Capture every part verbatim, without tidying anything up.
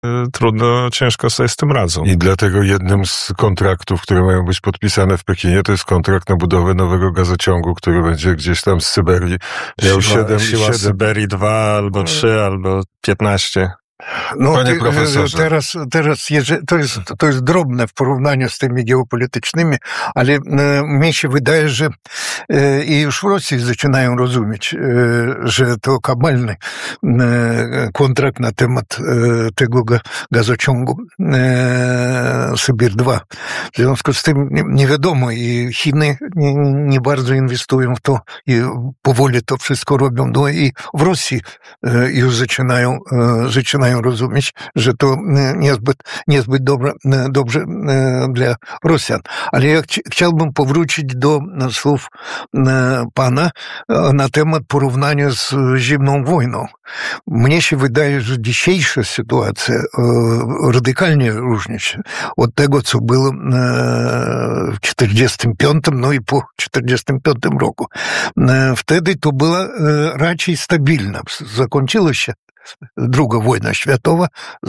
trudno, ciężko sobie z tym radzą. I dlatego jednym z kontraktów, które mają być podpisane w Pekinie, to jest kontrakt na budowę nowego gazociągu, który będzie gdzieś tam z Syberii. Miał siła, siedem, siła siedem... Syberii dwa, albo trzy, albo piętnaście. No, Panie profesorze. Teraz, teraz to, jest, to jest drobne w porównaniu z tymi geopolitycznymi, ale e, mi się wydaje, że e, i już w Rosji zaczynają rozumieć, e, że to kabalny e, kontrakt na temat e, tego gazociągu e, Sybir dwa. W związku z tym nie, nie wiadomo i Chiny nie, nie bardzo inwestują w to i powoli to wszystko robią. No i w Rosji e, już zaczynają, e, zaczynają rozumieć, że to niezbyt, niezbyt dobre, dobrze dla Rosjan. Ale ja ch- chciałbym powrócić do słów pana na temat porównania z zimną wojną. Mnie się wydaje, że dzisiejsza sytuacja radykalnie różni się od tego, co było w czterdziestym piątym, no i po czterdziestym piątym roku. Wtedy to była raczej stabilna. Zakończyło się Druga wojna światowa,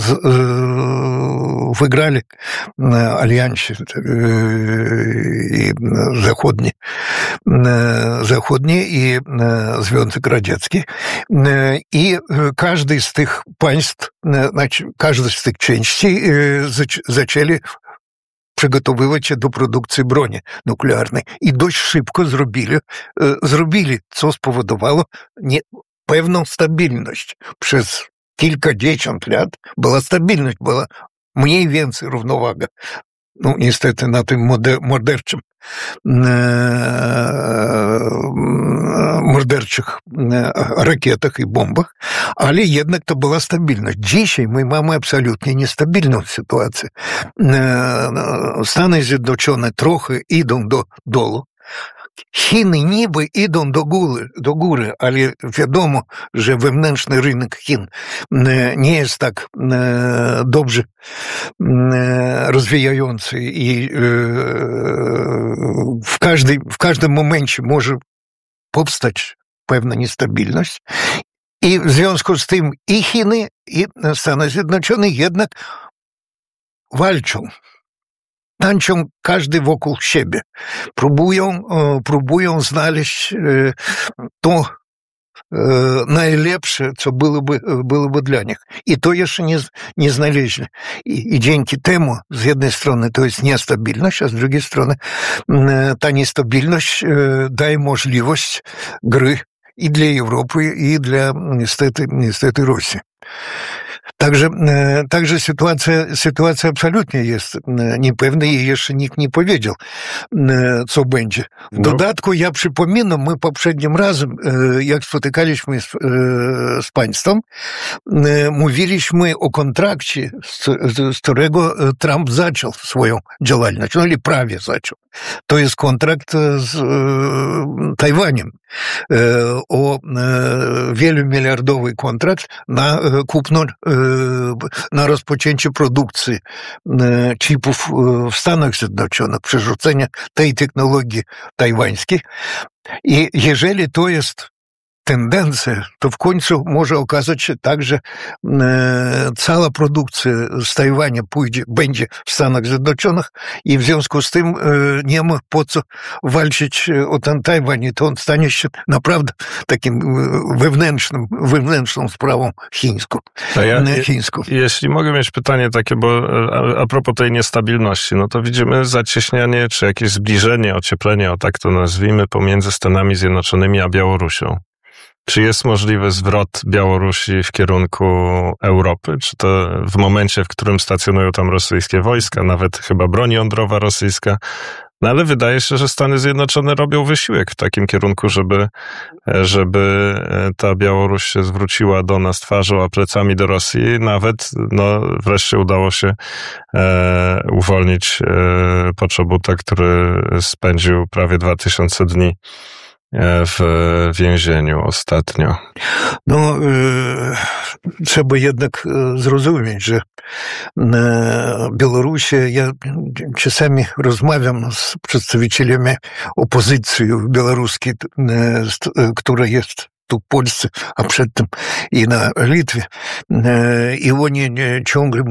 wygrали альянсы zachodnie, zachodnie i Związek Radziecki. I każdy z tych państw, znaczy każdy z tych części zaczęli przygotowywać się do produkcji broni nuklearnej. I dość szybko zrobili, zrobili co spowodowało nie pewną stabilność. Przez kilkadziesiąt lat była stabilność, była mniej więcej równowaga. No niestety na tym morderczym morderczych rakietach i bombach, ale jednak to była stabilność. Dzisiaj my mamy absolutnie niestabilną sytuację. Stany Zjednoczone trochę idą do dołu. Chiny niby idą do góry, do góry, ale wiadomo, że wewnętrzny rynek Chin nie jest tak dobrze rozwijający i w każdym, w każdym momencie może powstać pewna niestabilność. I w związku z tym i Chiny, i Stany Zjednoczone jednak walczą. Tańczą każdy wokół siebie. Próbują, próbują znaleźć to najlepsze, co byłoby, byłoby dla nich. I to jeszcze nie, nie znaleźli. I, I dzięki temu, z jednej strony, to jest niestabilność, a z drugiej strony ta niestabilność daje możliwość gry i dla Europy, i dla niestety, niestety Rosji. Także, także sytuacja, sytuacja absolutnie jest niepewna i jeszcze nikt nie powiedział, co będzie. W no. dodatku ja przypominam, my poprzednim razem, jak spotykaliśmy z, z państwem, mówiliśmy o kontrakcie, z, z którego Trump zaczął swoją działalność, no i prawie zaczął. To jest kontrakt z Tajwaniem. O wielomiliardowy kontrakt na kupno, na rozpoczęcie produkcji chipów w Stanach Zjednoczonych, przerzucenia tej technologii tajwańskiej. I jeżeli to jest tendencja, to w końcu może okazać się tak, że e, cała produkcja z Tajwania pójdzie, będzie w Stanach Zjednoczonych i w związku z tym e, nie ma po co walczyć o ten Tajwan i to on stanie się naprawdę takim wewnętrznym, wewnętrzną sprawą chińską. Ja, chińską. Jeśli mogę mieć pytanie takie, bo a, a propos tej niestabilności, no to widzimy zacieśnianie, czy jakieś zbliżenie, ocieplenie, o tak to nazwijmy, pomiędzy Stanami Zjednoczonymi a Białorusią. Czy jest możliwy zwrot Białorusi w kierunku Europy? Czy to w momencie, w którym stacjonują tam rosyjskie wojska, nawet chyba broń jądrowa rosyjska? No ale wydaje się, że Stany Zjednoczone robią wysiłek w takim kierunku, żeby, żeby ta Białoruś się zwróciła do nas twarzą, a plecami do Rosji. Nawet no, wreszcie udało się e, uwolnić e, Poczobuta, który spędził prawie dwa tysiące dni w więzieniu ostatnio. No, y, trzeba jednak zrozumieć, że y, Białoruś, ja czasami rozmawiam z przedstawicielami opozycji białoruskiej, y, która jest tu w Polsce, a przedtem i na Litwie. I oni ciągle